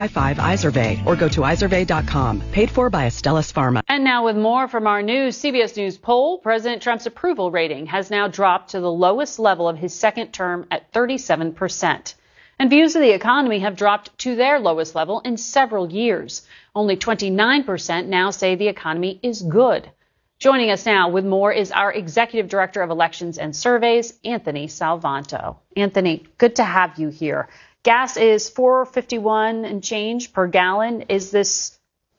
5 Izervay or go to izervay.com. Paid for by Astellas Pharma. And now with more from our new CBS News poll, President Trump's approval rating has now dropped to the lowest level of his second term at 37%. And views of the economy have dropped to their lowest level in several years. Only 29% now say the economy is good. Joining us now with more is our Executive Director of Elections and Surveys, Anthony Salvanto. Anthony, good to have you here. Gas is $4.51 and change per gallon. Is this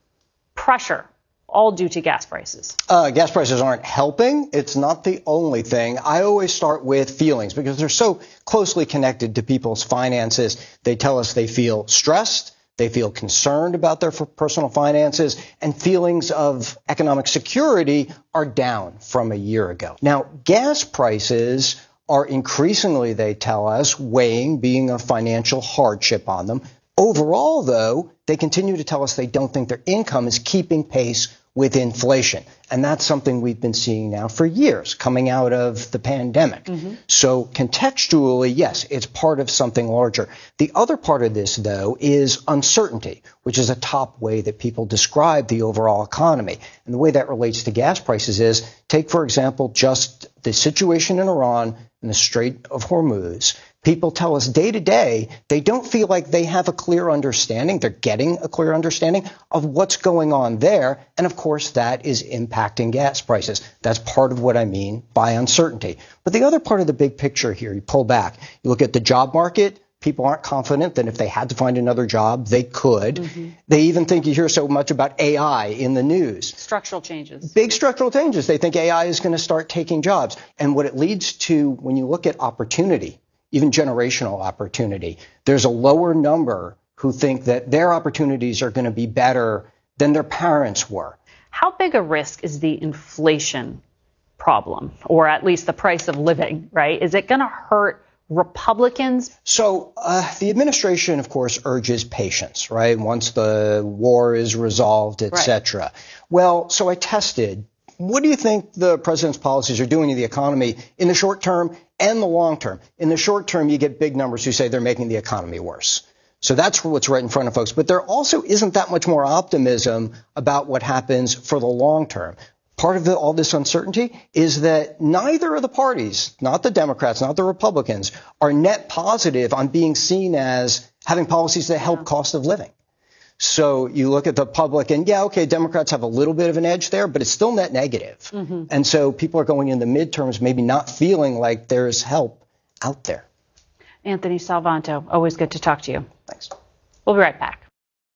pressure all due to gas prices? Gas prices aren't helping. It's not the only thing. I always start with feelings because they're so closely connected to people's finances. They tell us they feel stressed. They feel concerned about their personal finances, and feelings of economic security are down from a year ago. Now, gas prices are increasingly, they tell us, being a financial hardship on them. Overall, though, they continue to tell us they don't think their income is keeping pace with inflation. And that's something we've been seeing now for years coming out of the pandemic. So contextually, yes, it's part of something larger. The other part of this, though, is uncertainty, which is a top way that people describe the overall economy. And the way that relates to gas prices is, take, for example, just the situation in Iran and the Strait of Hormuz. People tell us day to day they don't feel like they have a clear understanding. They're getting a clear understanding of what's going on there. And, of course, that is impacting gas prices. That's part of what I mean by uncertainty. But the other part of the big picture here, you pull back. You look at the job market. People aren't confident that if they had to find another job, they could. They even think you hear so much about AI in the news. Structural changes. Big structural changes. They think AI is going to start taking jobs. And what it leads to when you look at opportunity, even generational opportunity, there's a lower number who think that their opportunities are going to be better than their parents were. How big a risk is the inflation problem, or at least the price of living, right? Is it going to hurt Republicans? So the administration, of course, urges patience, right? Once the war is resolved, et cetera. Well, so I tested. What do you think the president's policies are doing to the economy in the short term and the long term? In the short term, you get big numbers who say they're making the economy worse. So that's what's right in front of folks. But there also isn't that much more optimism about what happens for the long term. Part of all this uncertainty is that neither of the parties, not the Democrats, not the Republicans, are net positive on being seen as having policies that help cost of living. So you look at the public and, Democrats have a little bit of an edge there, but it's still net negative. And so people are going in the midterms maybe not feeling like there's help out there. Anthony Salvanto, always good to talk to you. Thanks. We'll be right back.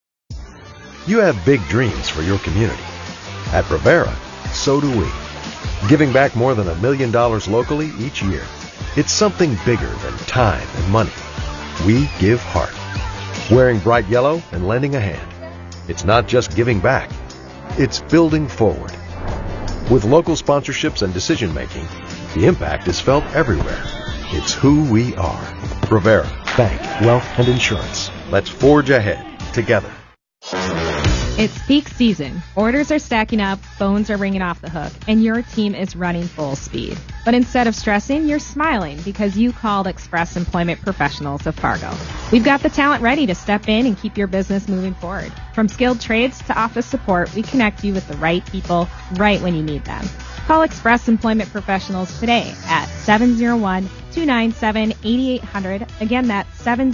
You have big dreams for your community. At Brevera, so do we. Giving back more than $1 million locally each year. It's something bigger than time and money. We give heart. Wearing bright yellow and lending a hand. It's not just giving back. It's building forward. With local sponsorships and decision-making, the impact is felt everywhere. It's who we are. Brevera, Bank, Wealth, and Insurance. Let's forge ahead together. It's peak season. Orders are stacking up, phones are ringing off the hook, and your team is running full speed. But instead of stressing, you're smiling because you called Express Employment Professionals of Fargo. We've got the talent ready to step in and keep your business moving forward. From skilled trades to office support, we connect you with the right people right when you need them. Call Express Employment Professionals today at 701-297-8800. Again, that's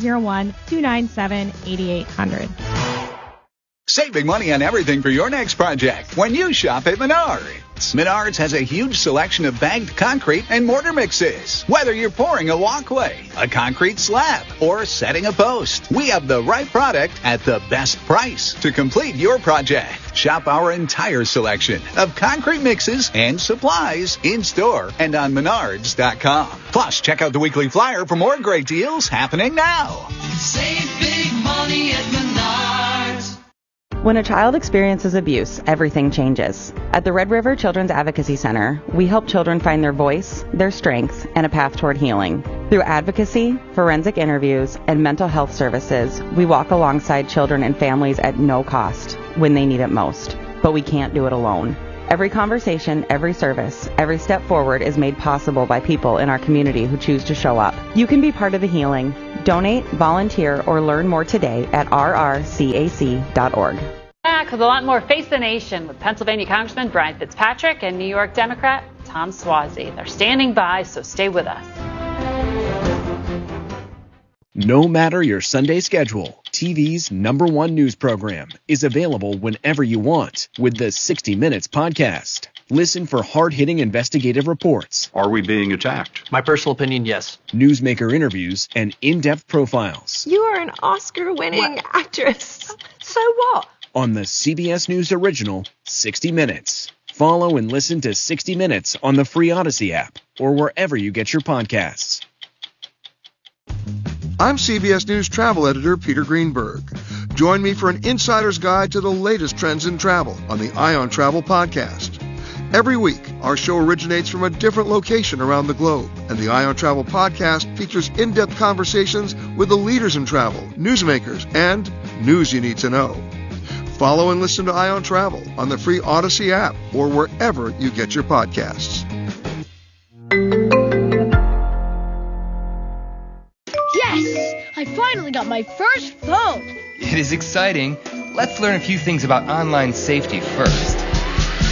701-297-8800. Saving money on everything for your next project when you shop at Menards. Menards has a huge selection of bagged concrete and mortar mixes. Whether you're pouring a walkway, a concrete slab, or setting a post, we have the right product at the best price to complete your project. Shop our entire selection of concrete mixes and supplies in-store and on Menards.com. Plus, check out the weekly flyer for more great deals happening now. Save big money at Menards. When a child experiences abuse, everything changes. At the Red River Children's Advocacy Center, we help children find their voice, their strengths, and a path toward healing. Through advocacy, forensic interviews, and mental health services, we walk alongside children and families at no cost when they need it most. But we can't do it alone. Every conversation, every service, every step forward is made possible by people in our community who choose to show up. You can be part of the healing. Donate, volunteer, or learn more today at rrcac.org. Back with a lot more Face the Nation with Pennsylvania Congressman Brian Fitzpatrick and New York Democrat Tom Suozzi. They're standing by, so stay with us. No matter your Sunday schedule, TV's #1 news program is available whenever you want with the 60 Minutes podcast. Listen for hard-hitting investigative reports. Are we being attacked? My personal opinion, yes. Newsmaker interviews and in-depth profiles. You are an Oscar-winning actress. So what? On the CBS News original, 60 Minutes. Follow and listen to 60 Minutes on the free Odyssey app or wherever you get your podcasts. I'm CBS News travel editor Peter Greenberg. Join me for an insider's guide to the latest trends in travel on the Eye on Travel podcast. Every week, our show originates from a different location around the globe, and the Eye on Travel podcast features in-depth conversations with the leaders in travel, newsmakers, and news you need to know. Follow and listen to Eye on Travel on the free Odyssey app or wherever you get your podcasts. Yes! I finally got my first phone! It is exciting. Let's learn a few things about online safety first.